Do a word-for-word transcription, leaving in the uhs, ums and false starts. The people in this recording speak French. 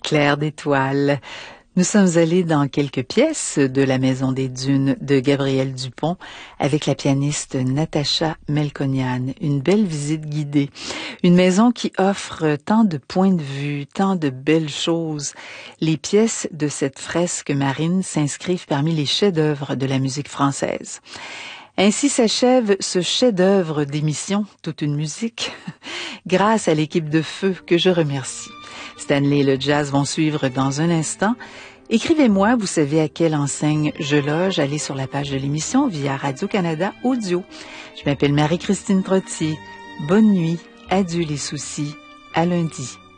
Clair d'étoiles. Nous sommes allés dans quelques pièces de la Maison des Dunes de Gabriel Dupont avec la pianiste Natacha Melkonian. Une belle visite guidée. Une maison qui offre tant de points de vue, tant de belles choses. Les pièces de cette fresque marine s'inscrivent parmi les chefs-d'œuvre de la musique française. Ainsi s'achève ce chef-d'œuvre d'émission, toute une musique, grâce à l'équipe de feu que je remercie. Stanley et le jazz vont suivre dans un instant. Écrivez-moi, vous savez à quelle enseigne je loge. Allez sur la page de l'émission via Radio-Canada Audio. Je m'appelle Marie-Christine Trottier. Bonne nuit, adieu les soucis, à lundi.